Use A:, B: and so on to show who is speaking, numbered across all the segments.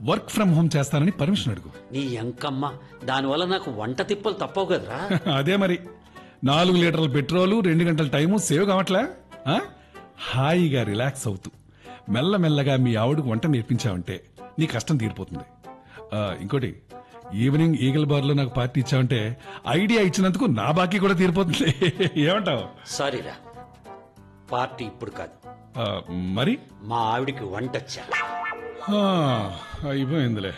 A: Work from home చేస్తానని permission అడుగు.
B: నీ ఎంకమ్మ, దానివల్ల నాకు వంట తిప్పలు తప్పవు కదరా.
A: అదే మరి 4 లీటర్ల పెట్రోలు 2 గంటల టైము సేవ్ కావట్లే. హాయిగా రిలాక్స్ అవుతూ మెల్లమెల్లగా మీ ఆవిడకు వంట నేర్పించావంటే నీ కష్టం తీరిపోతుంది. ఇంకోటి, ఈవినింగ్ ఈగల్ బార్ లో నాకు పార్టీ ఇచ్చావంటే ఐడియా ఇచ్చినందుకు నా బాకీ కూడా తీరిపోతుంది. ఏమంటావు?
B: సారీరా, పార్టీ ఇప్పుడు కాదు.
A: మరి
B: మా ఆవిడికి వంటొచ్చా.
A: అయిపోయిందిలే.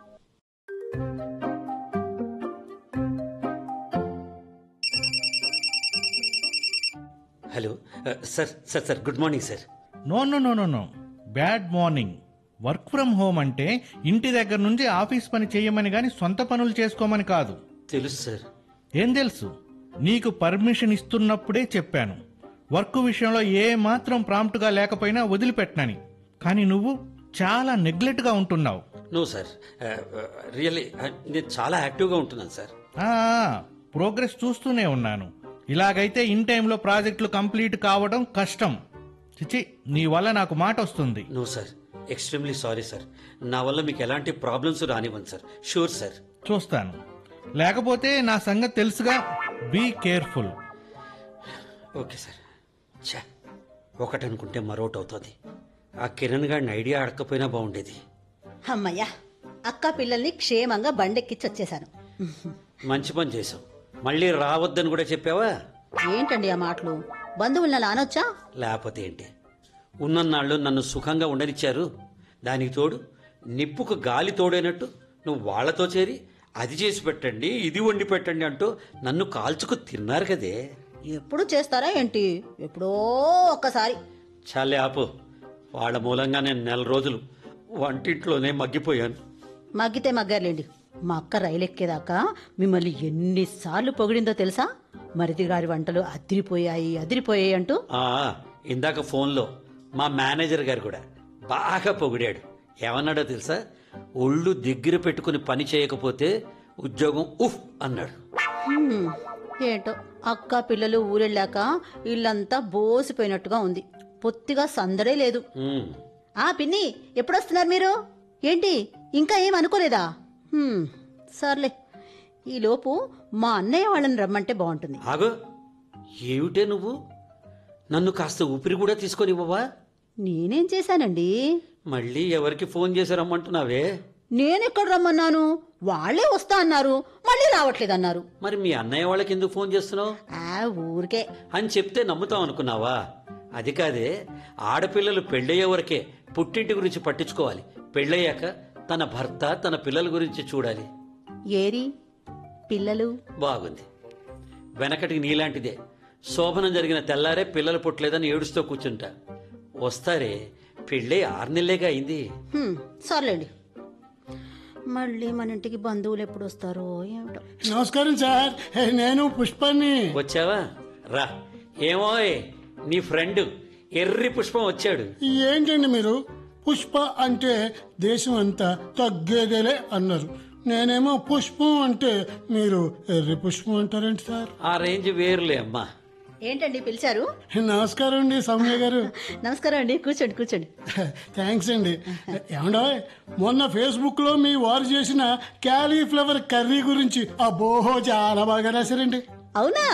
B: Hello sir. Sir good morning sir.
C: No bad morning. Work from home అంటే ఇంటి దగ్గర నుంచి ఆఫీస్ పని చేయమని గాని సొంత పనులు చేసుకోమని కాదు.
B: తెలుసు సార్.
C: ఏం తెలుసు? నీకు పర్మిషన్ ఇస్తున్నప్పుడే చెప్పాను, వర్క్ విషయంలో ఏ మాత్రం ప్రాంప్ట్ గా లేకపోయినా వదిలిపెట్టనని. కానీ నువ్వు చాలా నెగ్లెక్ట్ గా ఉంటున్నావు.
B: నో సార్, రియల్లీ నేను చాలా యాక్టివ్గా ఉంటున్నాను సార్.
C: ప్రోగ్రెస్ చూస్తూనే ఉన్నాను. ఇలాగైతే ఇన్ టైంలో ప్రాజెక్టులు కంప్లీట్ కావడం కష్టం. చిచి, నీ వల్ల నాకు మాట వస్తుంది.
B: No sir, extremely sorry sir. నా వల్ల మీకు ఎలాంటి ప్రాబ్లమ్స్ రానివ్వండి సార్. Sure sir.
C: చూస్తాను. లేకపోతే నా సంగతి తెలుసుగా. Be careful.
B: Okay sir. ఛా, ఒకటనుకుంటే మరొకటి అవుతుంది. ఆ కిరణ్ గారిని ఐడియా అడకపోయినా బాగుండేది.
D: అమ్మయ్యా, అక్క పిల్లల్ని క్షేమంగా బండెక్కిచ్చి వచ్చేసాను.
B: మంచి పని చేసావు. మళ్ళీ రావద్దని కూడా చెప్పావా?
D: ఏంటండి ఆ మాటలు? బంధువులను లానొచ్చా?
B: లేకపోతే ఏంటి, ఉన్నన్నాళ్ళు నన్ను సుఖంగా ఉండనిచ్చారు. దానికి తోడు నిప్పుకు గాలి తోడైనట్టు నువ్వు వాళ్లతో చేరి అది చేసి పెట్టండి, ఇది వండి పెట్టండి అంటూ నన్ను కాల్చుకు తిన్నారు కదే.
D: ఎప్పుడు చేస్తారా ఏంటి? ఎప్పుడో ఒక్కసారి.
B: చాలే ఆపు. వాళ్ళ మూలంగా నేను 4 రోజులు వంటింట్లోనే మగ్గిపోయాను.
D: మగ్గితే మగ్గారులేండి. మా అక్క రైలు ఎక్కేదాకా మిమ్మల్ని ఎన్నిసార్లు పొగిడిందో తెలుసా? మరిది గారి వంటలు అదిరిపోయాయి అంటూ.
B: ఇందాక ఫోన్లో మా మేనేజర్ గారు కూడా బాగా పొగిడాడు. ఏమన్నాడో తెలుసా? ఒళ్ళు దగ్గర పెట్టుకుని పని చేయకపోతే ఉద్యోగం ఉఫ్ అన్నాడు.
D: ఏంటో అక్క పిల్లలు ఊరెళ్ళాక ఇల్లంతా బోసిపోయినట్టుగా ఉంది. పొత్తిగా సందడే లేదు. పిన్ని, ఎప్పుడొస్తున్నారు మీరు? ఏంటి ఇంకా ఏం అనుకోలేదా? సర్లే, ఈలోపు మా అన్నయ్య వాళ్ళని రమ్మంటే బాగుంటుంది.
B: ఆగో, ఏమిటే నువ్వు నన్ను కాస్త ఊపిరి కూడా తీసుకొని ఇవ్వవా?
D: నేనేం చేశానండి?
B: మళ్ళీ ఎవరికి ఫోన్ చేసి రమ్మంటున్నావే?
D: నేనెక్కడ రమ్మన్నాను? వాళ్లే వస్తా అన్నారు, మళ్ళీ రావట్లేదన్నారు.
B: మరి మీ అన్నయ్య వాళ్ళకి ఎందుకు ఫోన్ చేస్తున్నావు?
D: ఊరికే
B: అని చెప్తే నమ్ముతాం అనుకున్నావా? అది కాదే, ఆడపిల్లలు పెళ్ళయ్యే వరకే పుట్టింటి గురించి పట్టించుకోవాలి. పెళ్ళయ్యాక తన భర్త తన పిల్లల గురించి చూడాలి.
D: ఏరి పిల్లలు?
B: బాగుంది. వెనకటికి నీలాంటిదే. శోభనం జరిగిన తెల్లారే పిల్లలు పుట్టలేదని ఏడుస్తూ కూర్చుంటా. వస్తారే, పెళ్ళే 6 నెలలేగా అయింది.
D: సర్లేండి, మళ్ళీ మన ఇంటికి బంధువులు ఎప్పుడు వస్తారో ఏమిటో.
E: నమస్కారం సార్, నేను పుష్పాన్ని.
B: వచ్చావా? రా. ఏమోయ్, నీ ఫ్రెండ్ ఎర్రి పుష్పం వచ్చాడు.
E: ఏంటండి మీరు? పుష్ప అంటే దేశం అంతా తగ్గేదేలే అన్నారు. నేనేమో పుష్పం అంటే మీరు ఎర్రి పుష్పం అంటారేంటి సార్?
B: ఆ రేంజ్ వేరులే అమ్మా.
D: ఏంటండి పిలిచారు?
E: నమస్కారం అండి సౌమ్య గారు.
D: నమస్కారం అండి, కూర్చోండి.
E: థ్యాంక్స్ అండి. ఏమండో, మొన్న ఫేస్బుక్ లో మీ వారు చేసిన క్యాలీఫ్లవర్ కర్రీ గురించి అబ్బో చాలా బాగా రాశారండి.
D: అవునా?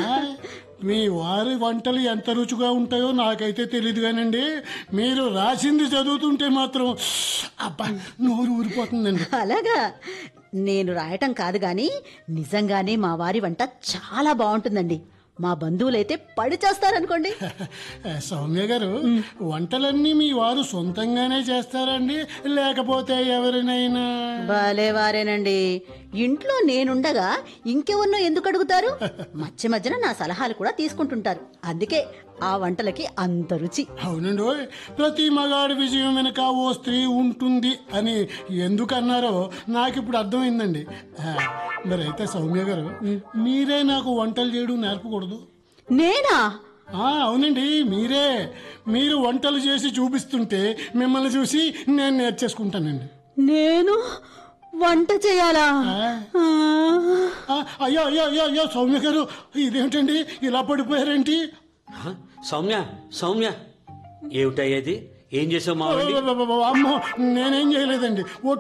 E: మీ వారి వంటలు ఎంత రుచిగా ఉంటాయో నాకైతే తెలియదు కానండి, మీరు రాసింది చదువుతుంటే మాత్రం అబ్బా నోరు ఊరిపోతుందండి.
D: అలాగా? నేను రాయటం కాదు గాని నిజంగానే మా వారి వంట చాలా బాగుంటుందండి. మా బంధువులైతే పడి చేస్తారనుకోండి.
E: సౌమ్య గారు, వంటలన్నీ మీ వారు సొంతంగానే చేస్తారండి, లేకపోతే ఎవరినైనా?
D: భలే వారేనండి. ఇంట్లో నేనుండగా ఇంకెవరినో ఎందుకు అడుగుతారు? మధ్య మధ్యన నా సలహాలు కూడా తీసుకుంటుంటారు. అందుకే ఆ వంటలకి అంత రుచి.
E: అవునండి, ప్రతి మగాడి విజయం వెనక ఓ స్త్రీ ఉంటుంది అని ఎందుకన్నారో నాకు ఇప్పుడు అర్థమైందండి. మరి అయితే సౌమ్య గారు, మీరే నాకు వంటలు చేయడం నేర్పకూడదు?
D: నేనా?
E: అవునండి, మీరే. మీరు వంటలు చేసి చూపిస్తుంటే మిమ్మల్ని చూసి నేను నేర్చేసుకుంటానండి.
D: నేను వంట చేయాలా?
E: అయ్యో అయ్యో అయ్యో అయ్యో సౌమ్య గారు, ఇదేమిటండి ఇలా పడిపోయారేంటి?
B: సౌమ్య ఏమిటయ్యేది? ఏం చేసావు మా?
E: అమ్మో, నేనేం చేయలేదండి.